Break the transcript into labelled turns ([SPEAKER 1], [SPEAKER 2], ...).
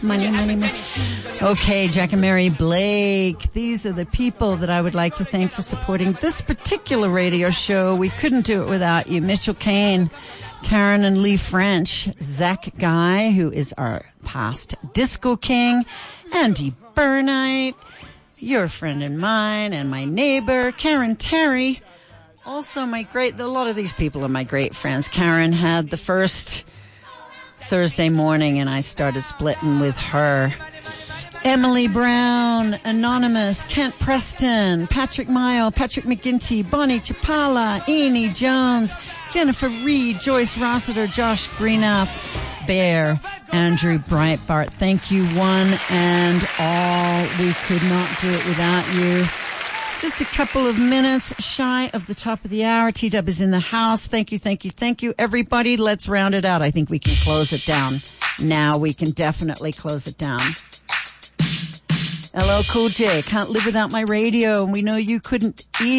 [SPEAKER 1] Money. Okay, Jack and Mary Blake. These are the people that I would like to thank for supporting this particular radio show. We couldn't do it without you. Mitchell Kane, Karen and Lee French, Zach Guy, who is our past disco king, Andy Burnite, your friend and mine, and my neighbor, Karen Terry. Also, a lot of these people are my great friends. Karen had the first Thursday morning, and I started splitting with her. Emily Brown, Anonymous, Kent Preston, Patrick Mile, Patrick McGinty, Bonnie Chapala, Eni Jones, Jennifer Reed, Joyce Rossiter, Josh Greenup, Bear, Andrew Breitbart. Thank you, one and all. We could not do it without you. Just a couple of minutes shy of the top of the hour. T-Dub is in the house. Thank you, everybody. Let's round it out. I think we can close it down. Now we can definitely close it down. LL Cool J, can't live without my radio. And we know you couldn't either.